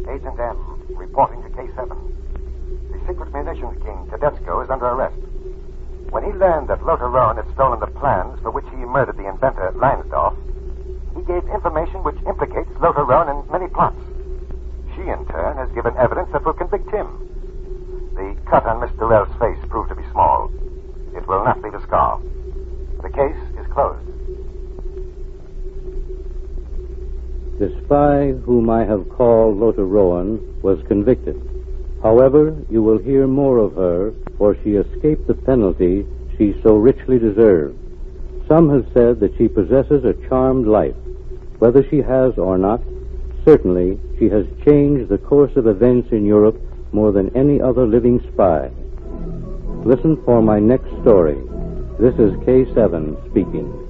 Agent M, reporting to K7. The secret munitions king, Tedesco, is under arrest. When he learned that Lothar Rowan had stolen the plans for which he murdered the inventor, Leinsdorf, he gave information which implicates Lothar Rowan in many plots. She, in turn, has given evidence that will convict him. The cut on Miss Durrell's face proved to be small. It will not leave a scar. The case is closed. The spy whom I have called Lothar Rowan was convicted. However, you will hear more of her, for she escaped the penalty she so richly deserved. Some have said that she possesses a charmed life. Whether she has or not, certainly she has changed the course of events in Europe more than any other living spy. Listen for my next story. This is K7 speaking.